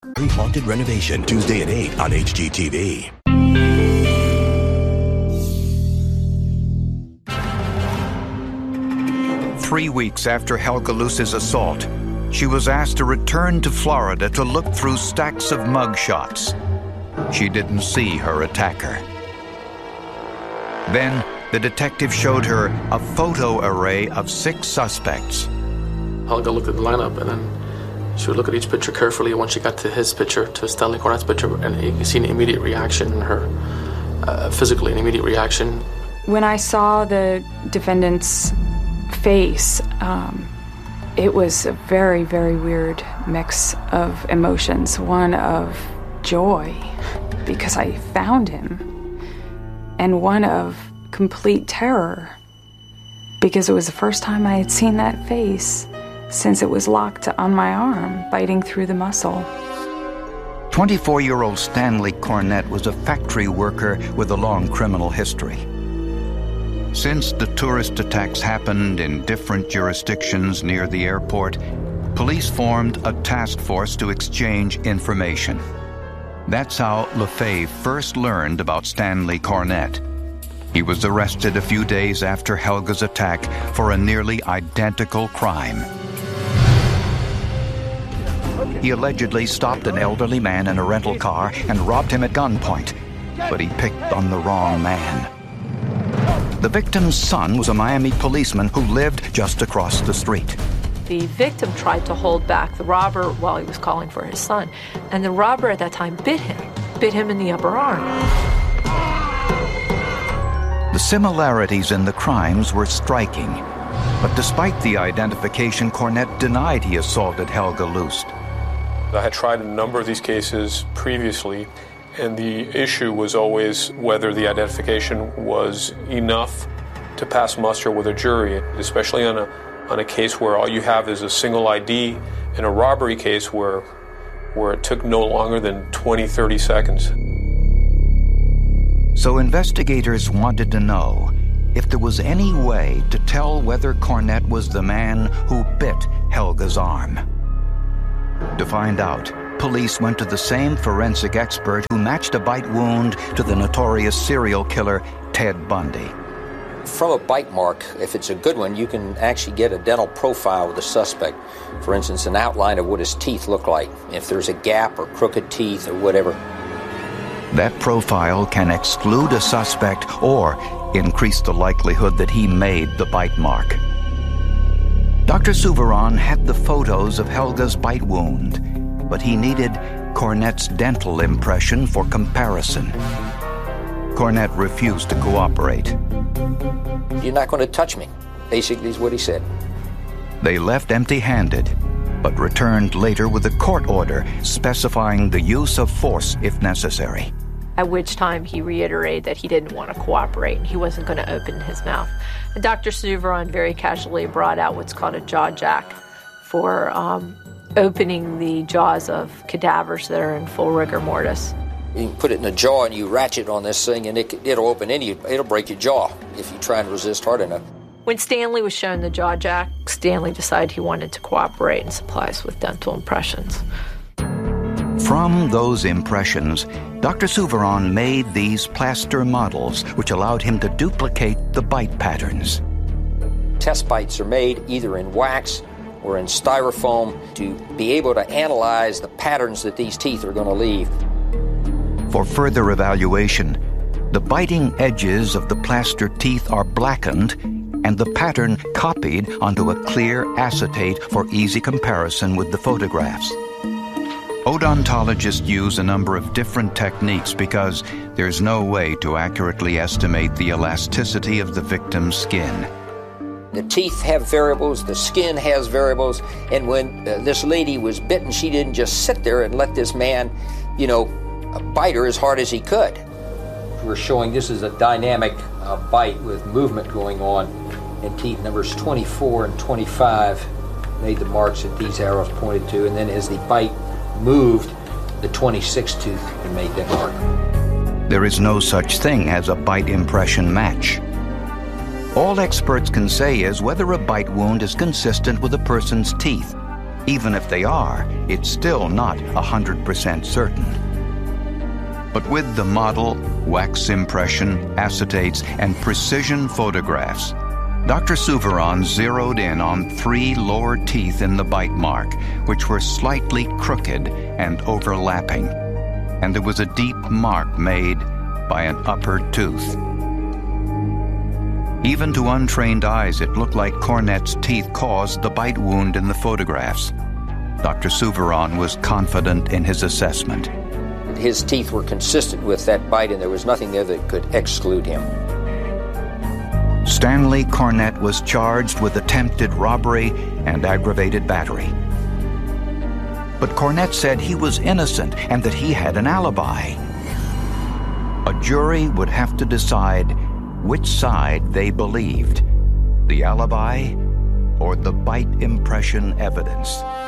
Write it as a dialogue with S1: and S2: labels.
S1: Haunted Renovation, Tuesday at 8 on HGTV.
S2: Three weeks after Helga Luce's assault, she was asked to return to Florida to look through stacks of mugshots. She didn't see her attacker. Then, the detective showed her a photo array of 6 suspects.
S3: Helga looked at the lineup, and then she would look at each picture carefully. When she got to his picture, to Stanley Cornett's picture, and you could see an immediate reaction in her, physically, an immediate reaction.
S4: When I saw the defendant's face, it was a very, very weird mix of emotions. One of joy, because I found him, and one of complete terror, because it was the first time I had seen that face since it was locked on my arm, biting through the muscle.
S2: 24-year-old Stanley Cornett was a factory worker with a long criminal history. Since the tourist attacks happened in different jurisdictions near the airport, police formed a task force to exchange information. That's how LaFave first learned about Stanley Cornett. He was arrested a few days after Helga's attack for a nearly identical crime. He allegedly stopped an elderly man in a rental car and robbed him at gunpoint, but he picked on the wrong man. The victim's son was a Miami policeman who lived just across the street.
S5: The victim tried to hold back the robber while he was calling for his son, and the robber at that time bit him in the upper arm.
S2: The similarities in the crimes were striking, but despite the identification, Cornett denied he assaulted Helga Luce.
S6: I had tried a number of these cases previously, and the issue was always whether the identification was enough to pass muster with a jury, especially on a case where all you have is a single ID, in a robbery case where it took no longer than 20, 30 seconds.
S2: So investigators wanted to know if there was any way to tell whether Cornett was the man who bit Helga's arm. To find out, police went to the same forensic expert who matched a bite wound to the notorious serial killer Ted Bundy.
S7: From a bite mark, if it's a good one, you can actually get a dental profile of the suspect. For instance, an outline of what his teeth look like, if there's a gap or crooked teeth or whatever.
S2: That profile can exclude a suspect or increase the likelihood that he made the bite mark. Dr. Souveron had the photos of Helga's bite wound, but he needed Cornett's dental impression for comparison. Cornett refused to cooperate.
S7: You're not going to touch me, basically is what he said.
S2: They left empty-handed, but returned later with a court order specifying the use of force if necessary.
S5: At which time he reiterated that he didn't want to cooperate and he wasn't going to open his mouth. And Dr. Souveron very casually brought out what's called a jaw jack for opening the jaws of cadavers that are in full rigor mortis.
S7: You can put it in the jaw and you ratchet on this thing and it'll open it'll break your jaw if you try and resist hard enough.
S5: When Stanley was shown the jaw jack, Stanley decided he wanted to cooperate and supply us with dental impressions.
S2: From those impressions, Dr. Souveron made these plaster models which allowed him to duplicate the bite patterns.
S7: Test bites are made either in wax or in styrofoam to be able to analyze the patterns that these teeth are going to leave.
S2: For further evaluation, the biting edges of the plaster teeth are blackened and the pattern copied onto a clear acetate for easy comparison with the photographs. Odontologists use a number of different techniques because there's no way to accurately estimate the elasticity of the victim's skin.
S7: The teeth have variables, the skin has variables, and when this lady was bitten, she didn't just sit there and let this man, bite her as hard as he could. We're showing this is a dynamic bite with movement going on, and teeth numbers 24 and 25 made the marks that these arrows pointed to, and then as the bite moved, the 26th tooth made that mark.
S2: There is no such thing as a bite impression match. All experts can say is whether a bite wound is consistent with a person's teeth, Even if they are, it's still not 100% certain. But with the model, wax impression, acetates, and precision photographs, Dr. Souviron zeroed in on 3 lower teeth in the bite mark, which were slightly crooked and overlapping, and there was a deep mark made by an upper tooth. Even to untrained eyes, it looked like Cornett's teeth caused the bite wound in the photographs. Dr. Souviron was confident in his assessment.
S7: His teeth were consistent with that bite, and there was nothing there that could exclude him.
S2: Stanley Cornett was charged with attempted robbery and aggravated battery. But Cornett said he was innocent and that he had an alibi. A jury would have to decide which side they believed, the alibi or the bite impression evidence.